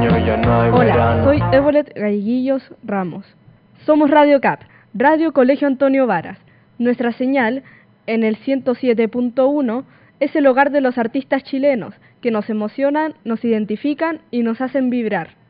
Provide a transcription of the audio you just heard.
otoño ya no hay Hola, verano. soy Evolet Galleguillos Ramos. Somos Radio CAP, Radio Colegio Antonio Varas. Nuestra señal, en el 107.1, es el hogar de los artistas chilenos, que nos emocionan, nos identifican y nos hacen vibrar.